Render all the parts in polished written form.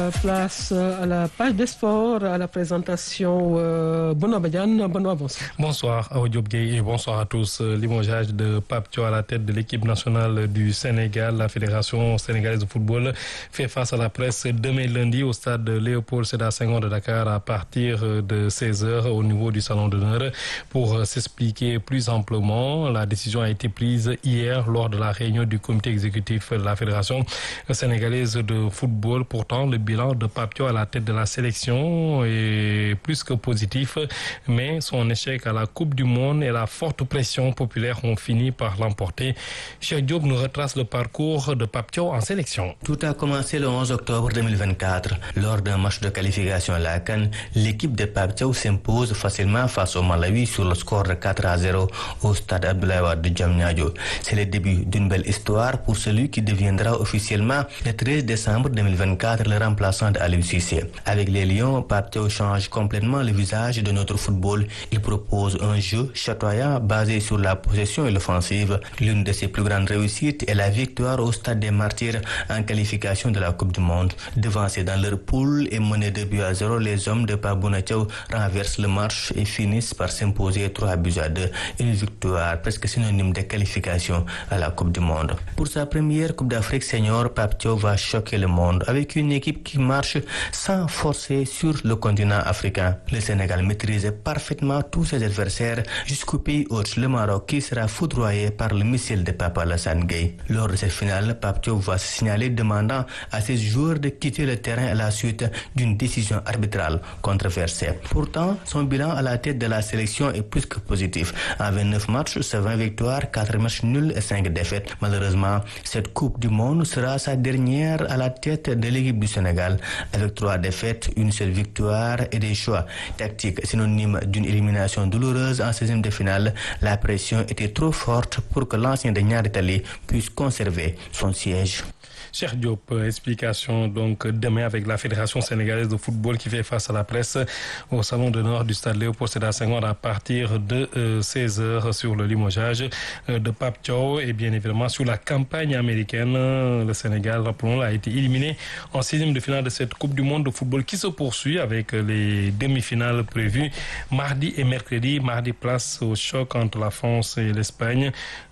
Place à la page des sports, à la présentation Benoît Badiane. Benoît, bonsoir. Bonsoir à Diop Gueye et bonsoir à tous. Limogeage de Pape Thiaw à la tête de l'équipe nationale du Sénégal. La Fédération sénégalaise de football fait face à la presse demain lundi au stade Léopold Sédar Senghor de Dakar à partir de 16h au niveau du salon d'honneur. Pour s'expliquer plus amplement, la décision a été prise hier lors de la réunion du comité exécutif de la Fédération sénégalaise de football. Pourtant, le bilan de Pape Thiaw à la tête de la sélection est plus que positif, mais son échec à la Coupe du Monde et la forte pression populaire ont fini par l'emporter. Cheikh Diop nous retrace le parcours de Pape Thiaw en sélection. Tout a commencé le 11 octobre 2024. Lors d'un match de qualification à la CAN, l'équipe de Pape Thiaw s'impose facilement face au Malawi sur le score de 4-0 au stade Abdoulaye Wade de Diamniadio. C'est le début d'une belle histoire pour celui qui deviendra officiellement le 13 décembre 2024 le remplaçant d'Aliou Cissé. Avec les Lions, Pape Thiaw change complètement le visage de notre football. Il propose un jeu chatoyant basé sur la possession et l'offensive. L'une de ses plus grandes réussites est la victoire au stade des Martyrs en qualification de la Coupe du Monde. Devancés dans leur poule et menés 2-0, les hommes de Pape Bouna Thiaw renversent le match et finissent par s'imposer 3-2. Une victoire presque synonyme de qualification à la Coupe du Monde. Pour sa première Coupe d'Afrique senior, Pape Thiaw va choquer le monde avec une équipe qui marche sans forcer sur le continent africain. Le Sénégal maîtrise parfaitement tous ses adversaires jusqu'au pays hôte, le Maroc, qui sera foudroyé par le missile de Pape Alassane Gueye. Lors de cette finale, Pape Thiaw va se signaler demandant à ses joueurs de quitter le terrain à la suite d'une décision arbitrale controversée. Pourtant, son bilan à la tête de la sélection est plus que positif. En 29 matchs, c'est 20 victoires, 4 matchs nuls et 5 défaites. Malheureusement, cette Coupe du Monde sera sa dernière à la tête de l'équipe du Sénégal. Avec 3 défaites, une seule victoire et des choix tactiques synonymes d'une élimination douloureuse en 16e de finale, la pression était trop forte pour que l'ancien de Niary Tally puisse conserver son siège. Cheikh Diop, explication donc demain avec la Fédération sénégalaise de football qui fait face à la presse au salon d'honneur du stade Léopold Sédar Senghor à partir de 16h sur le limogeage de Pape Thiaw et bien évidemment sur la campagne américaine. Le Sénégal, rappelons-le, a été éliminé en 6e de finale de cette Coupe du Monde de football qui se poursuit avec les demi-finales prévues mardi et mercredi. Mardi, place au choc entre la France et l'Espagne.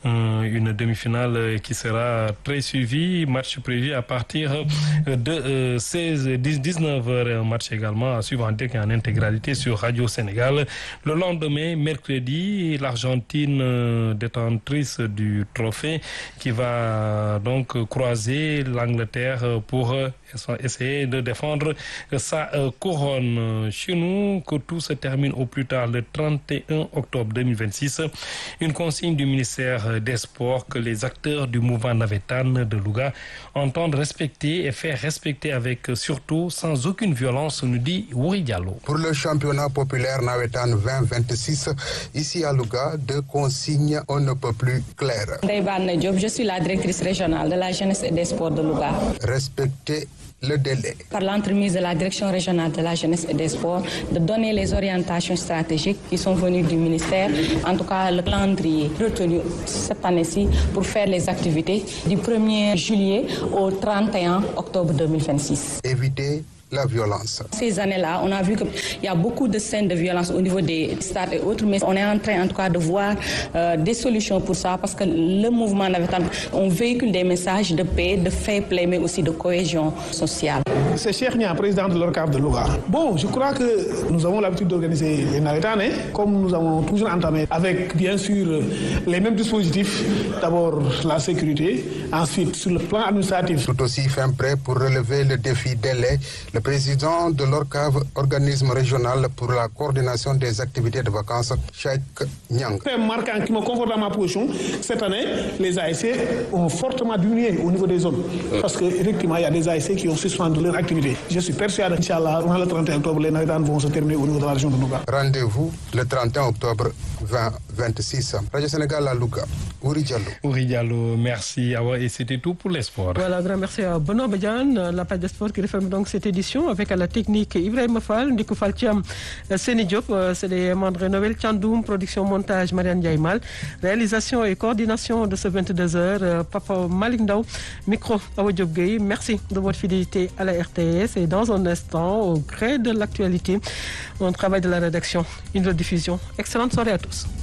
Une demi-finale qui sera très suivie. Match prévu à partir de 19h, un match également à suivre en direct et en intégralité sur Radio Sénégal. Le lendemain, mercredi, l'Argentine détentrice du trophée qui va donc croiser l'Angleterre pour essayer de défendre sa couronne. Chez nous, que tout se termine au plus tard le 31 octobre 2026. Une consigne du ministère des Sports que les acteurs du mouvement navétane de Louga entendent respecter et faire respecter avec surtout sans aucune violence, nous dit Wouri Diallo. Pour le championnat populaire navétane 2026, ici à Louga, 2 consignes on ne peut plus claires. Je suis la directrice régionale de la jeunesse et des sports de Louga. Respecter le délai. Par l'entremise de la direction régionale de la jeunesse et des sports, de donner les orientations stratégiques qui sont venues du ministère, en tout cas le calendrier retenu cette année-ci pour faire les activités du 1er juillet au 31 octobre 2026. Éviter la violence. Ces années-là, on a vu qu'il y a beaucoup de scènes de violence au niveau des stades et autres, mais on est en train en tout cas de voir des solutions pour ça parce que le mouvement navétane, on véhicule des messages de paix, de fair play, mais aussi de cohésion sociale. C'est Cheikh Nia, président de l'ORCAV de Louga. Bon, je crois que nous avons l'habitude d'organiser les navétanes, comme nous avons toujours entamé, avec bien sûr les mêmes dispositifs. D'abord la sécurité, ensuite sur le plan administratif. Tout aussi fin prêt pour relever le défi délai. Le président de l'ORCAV, organisme régional pour la coordination des activités de vacances, Cheikh Niang. C'est marquant qui me conforte dans ma position. Cette année, les ASC ont fortement diminué au niveau des zones. Parce qu'effectivement, il y a des ASC qui ont suspendu leur activité. Je suis persuadé, Inch'Allah, le 31 octobre, les navétanes vont se terminer au niveau de la région de Louga. Rendez-vous le 31 octobre 26. Radio Sénégal à Louga. Ouri Diallo. Ouri Diallo, merci. Et c'était tout pour les sports. Voilà, grand merci à Benoît Badiane, la page des sports qui referme donc cette édition avec à la technique Ibrahim Fall, Ndikou Fall Thiam, Seni Diop, c'est les membres Noël Tchandoum, production montage Marianne Diaymal, réalisation et coordination de ce 22h, Papa Malik Ndaw, micro Awa Diop Gueye. Merci de votre fidélité à la RTS et dans un instant, au gré de l'actualité, on travaille de la rédaction, une rediffusion. Excellente soirée à tous.